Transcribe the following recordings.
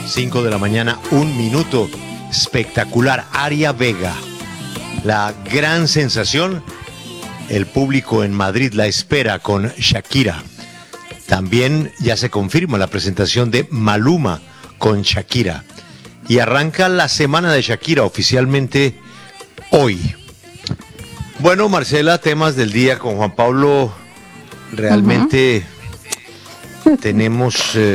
5 de la mañana, 1 minuto. Espectacular. Aria Vega, la gran sensación. El público en Madrid la espera con Shakira. También ya se confirma la presentación de Maluma con Shakira. Y arranca la semana de Shakira oficialmente hoy. Bueno, Marcela, temas del día con Juan Pablo. Realmente tenemos...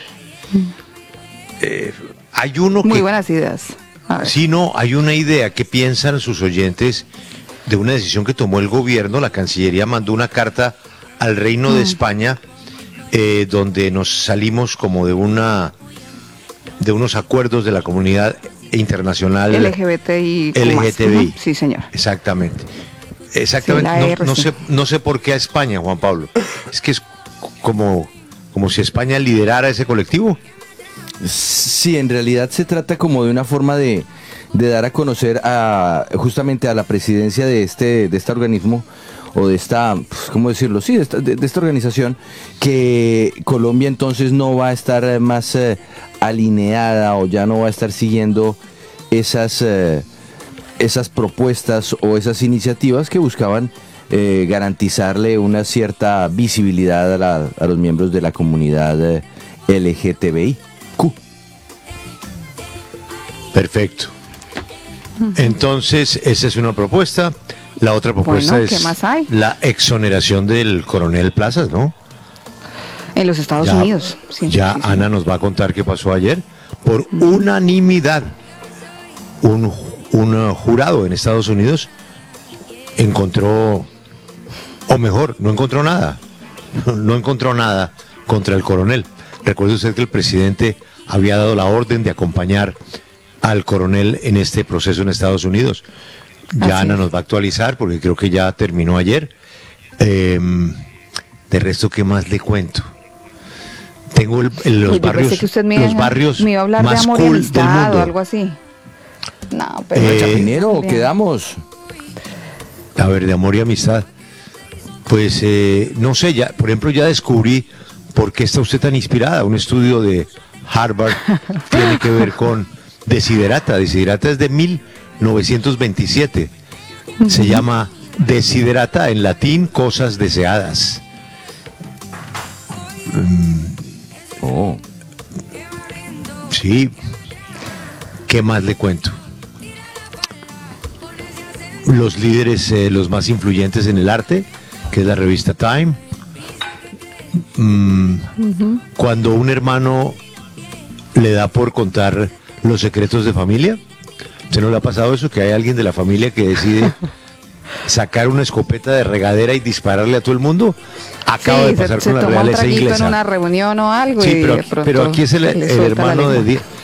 hay uno que... Muy buenas ideas. Sí, no, hay una idea que piensan sus oyentes de una decisión que tomó el gobierno. La Cancillería mandó una carta al Reino de España donde nos salimos como de unos acuerdos de la comunidad internacional LGTBI. Sí, señor. Exactamente. Sí, no sé por qué a España, Juan Pablo. Es que es como si España liderara ese colectivo. Sí, en realidad se trata como de una forma de dar a conocer justamente a la presidencia de este organismo, o de esta, ¿cómo decirlo? Sí, de esta organización, que Colombia entonces no va a estar más alineada, o ya no va a estar siguiendo esas propuestas o esas iniciativas que buscaban garantizarle una cierta visibilidad a los miembros de la comunidad LGTBI. Perfecto. Entonces, esa es una propuesta. La otra propuesta ¿qué más hay? La exoneración del coronel Plazas, ¿no? En los Estados Unidos. Sí, ya sí, Ana nos va a contar qué pasó ayer. Por unanimidad, un jurado en Estados Unidos encontró, o mejor, no encontró nada. No encontró nada contra el coronel. Recuerde usted que el presidente había dado la orden de acompañar al coronel en este proceso en Estados Unidos. Ya Ana nos va a actualizar porque creo que ya terminó ayer. De resto, ¿qué más le cuento? Tengo los barrios, que usted los barrios me iba a hablar más de amor y cool amistad del mundo. o algo así. No, pero Chapinero, quedamos. A ver, de amor y amistad. Pues no sé, ya, por ejemplo, ya descubrí por qué está usted tan inspirada. Un estudio de Harvard tiene que ver con Desiderata. Desiderata es de 1927. Se llama Desiderata, en latín, cosas deseadas. Sí. ¿Qué más le cuento? Los líderes, los más influyentes en el arte, que es la revista Time. Cuando un hermano le da por contar los secretos de familia. ¿Usted no le ha pasado eso? Que hay alguien de la familia que decide sacar una escopeta de regadera y dispararle a todo el mundo. Acaba de pasar con la realeza inglesa. En una reunión o algo. Sí, y pero aquí es el hermano de